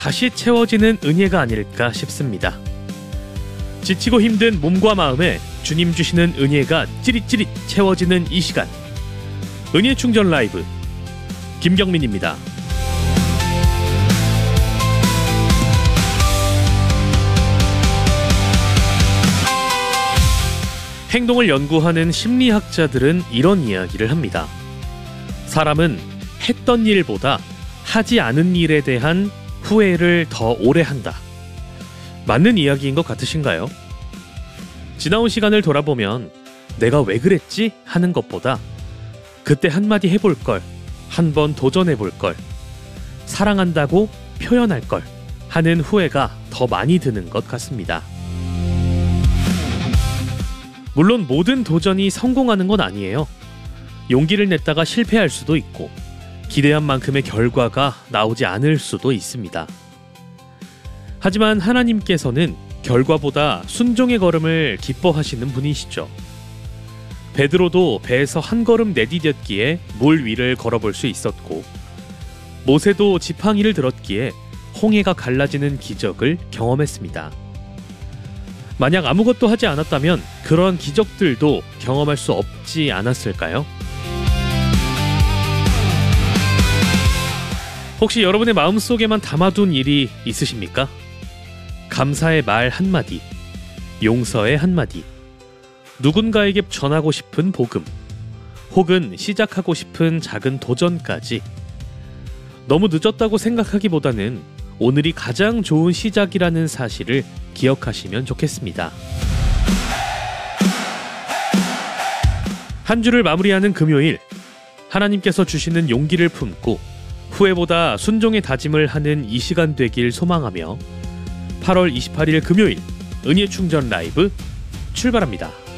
다시 채워지는 은혜가 아닐까 싶습니다. 지치고 힘든 몸과 마음에 주님 주시는 은혜가 찌릿찌릿 채워지는 이 시간, 은혜 충전 라이브 김경민입니다. 행동을 연구하는 심리학자들은 이런 이야기를 합니다. 사람은 했던 일보다 하지 않은 일에 대한 후회를 더 오래 한다. 맞는 이야기인 것 같으신가요? 지나온 시간을 돌아보면 내가 왜 그랬지? 하는 것보다 그때 한마디 해볼 걸, 한번 도전해볼 걸, 사랑한다고 표현할 걸 하는 후회가 더 많이 드는 것 같습니다. 물론 모든 도전이 성공하는 건 아니에요. 용기를 냈다가 실패할 수도 있고 기대한 만큼의 결과가 나오지 않을 수도 있습니다. 하지만 하나님께서는 결과보다 순종의 걸음을 기뻐하시는 분이시죠. 베드로도 배에서 한 걸음 내디뎠기에 물 위를 걸어볼 수 있었고, 모세도 지팡이를 들었기에 홍해가 갈라지는 기적을 경험했습니다. 만약 아무것도 하지 않았다면 그런 기적들도 경험할 수 없지 않았을까요? 혹시 여러분의 마음속에만 담아둔 일이 있으십니까? 감사의 말 한마디, 용서의 한마디, 누군가에게 전하고 싶은 복음, 혹은 시작하고 싶은 작은 도전까지. 너무 늦었다고 생각하기보다는 오늘이 가장 좋은 시작이라는 사실을 기억하시면 좋겠습니다. 한 주를 마무리하는 금요일, 하나님께서 주시는 용기를 품고 후회보다 순종의 다짐을 하는 이 시간 되길 소망하며 8월 28일 금요일 은혜 충전 라이브 출발합니다.